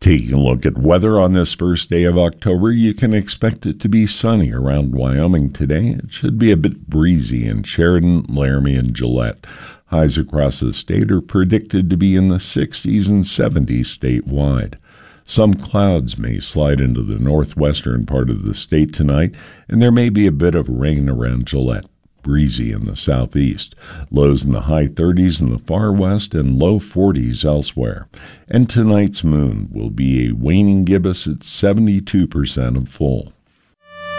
Taking a look at weather on this first day of October, you can expect it to be sunny around Wyoming today. It should be a bit breezy in Sheridan, Laramie, and Gillette. Highs across the state are predicted to be in the 60s and 70s statewide. Some clouds may slide into the northwestern part of the state tonight, and there may be a bit of rain around Gillette. Breezy in the southeast, lows in the high 30s in the far west and low 40s elsewhere. And tonight's moon will be a waning gibbous at 72% of full.